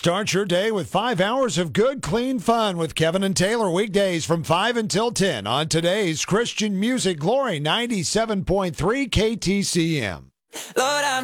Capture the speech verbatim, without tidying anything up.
Start your day with five hours of good, clean fun with Kevin and Taylor weekdays from five until ten on today's Christian Music Glory ninety-seven point three K T C M. Lord, I'm